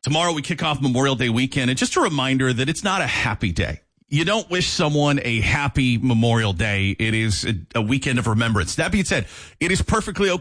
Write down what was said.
Tomorrow we kick off Memorial Day weekend, and just a reminder that it's not a happy day. You don't wish someone a happy Memorial Day. It is a weekend of remembrance. That being said, it is perfectly okay